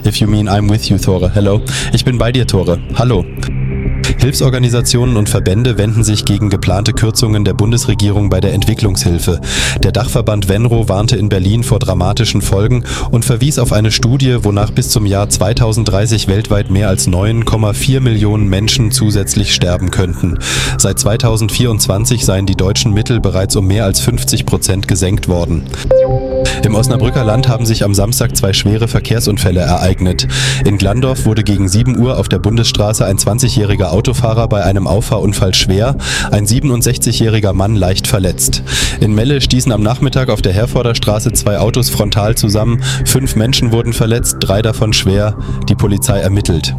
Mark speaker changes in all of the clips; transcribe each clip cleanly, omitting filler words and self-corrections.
Speaker 1: If you mean I'm with you, Tore. Hello. Ich bin bei dir, Tore. Hallo. Hilfsorganisationen und Verbände wenden sich gegen geplante Kürzungen der Bundesregierung bei der Entwicklungshilfe. Der Dachverband Venro warnte in Berlin vor dramatischen Folgen und verwies auf eine Studie, wonach bis zum Jahr 2030 weltweit mehr als 9,4 Millionen Menschen zusätzlich sterben könnten. Seit 2024 seien die deutschen Mittel bereits um mehr als 50% gesenkt worden. Im Osnabrücker Land haben sich am Samstag 2 schwere Verkehrsunfälle ereignet. In Glandorf wurde gegen 7 Uhr auf der Bundesstraße ein 20-jähriger Autofahrer bei einem Auffahrunfall schwer, ein 67-jähriger Mann leicht verletzt. In Melle stießen am Nachmittag auf der Herforder Straße 2 Autos frontal zusammen, 5 Menschen wurden verletzt, 3 davon schwer. Die Polizei ermittelt.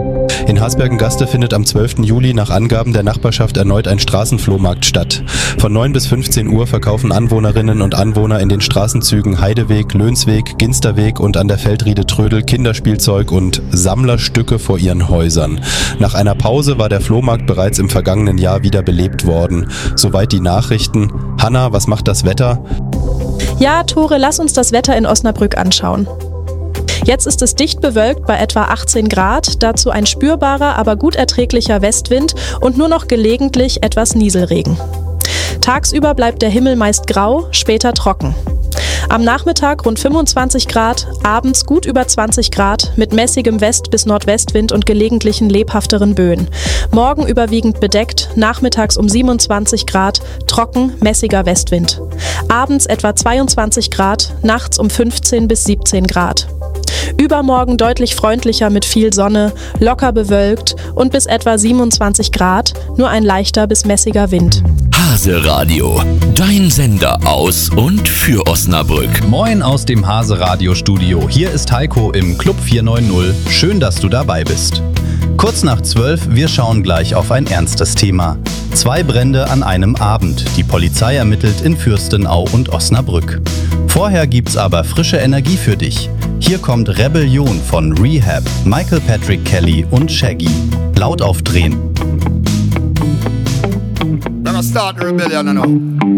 Speaker 1: In Hasbergen-Gaste findet am 12. Juli nach Angaben der Nachbarschaft erneut ein Straßenflohmarkt statt. Von 9 bis 15 Uhr verkaufen Anwohnerinnen und Anwohner in den Straßenzügen Heideweg, Lönsweg, Ginsterweg und an der Feldriede Trödel Kinderspielzeug und Sammlerstücke vor ihren Häusern. Nach einer Pause war der Flohmarkt bereits im vergangenen Jahr wieder belebt worden. Soweit die Nachrichten. Hanna, was macht das Wetter?
Speaker 2: Ja, Tore, lass uns das Wetter in Osnabrück anschauen. Jetzt ist es dicht bewölkt bei etwa 18 Grad, dazu ein spürbarer, aber gut erträglicher Westwind und nur noch gelegentlich etwas Nieselregen. Tagsüber bleibt der Himmel meist grau, später trocken. Am Nachmittag rund 25 Grad, abends gut über 20 Grad mit mäßigem West- bis Nordwestwind und gelegentlichen lebhafteren Böen. Morgen überwiegend bedeckt, nachmittags um 27 Grad, trocken, mäßiger Westwind. Abends etwa 22 Grad, nachts um 15 bis 17 Grad. Übermorgen deutlich freundlicher mit viel Sonne, locker bewölkt und bis etwa 27 Grad, nur ein leichter bis mäßiger Wind.
Speaker 3: Hase Radio, dein Sender aus und für Osnabrück.
Speaker 4: Moin aus dem Hase Radio Studio. Hier ist Heiko im Club 490. Schön, dass du dabei bist. Kurz nach 12, wir schauen gleich auf ein ernstes Thema. 2 Brände an einem Abend. Die Polizei ermittelt in Fürstenau und Osnabrück. Vorher gibt's aber frische Energie für dich. Hier kommt Rebellion von Rehab, Michael Patrick Kelly und Shaggy. Laut aufdrehen.
Speaker 5: Gonna start the rebellion now.